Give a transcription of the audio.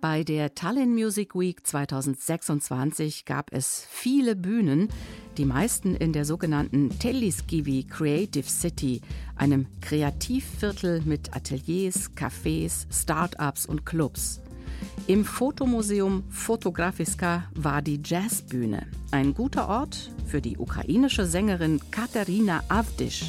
Bei der Tallinn Music Week 2026 gab es viele Bühnen, die meisten in der sogenannten Telliskivi Creative City, einem Kreativviertel mit Ateliers, Cafés, Start-ups und Clubs. Im Fotomuseum Fotografiska war die Jazzbühne, ein guter Ort für die ukrainische Sängerin Katarina Avdisch.